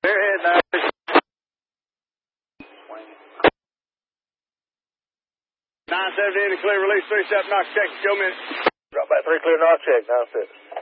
Clear ahead now. 970 in the clear, release 37 knock check, show me. Drop by 3 clear knock check, 9-6.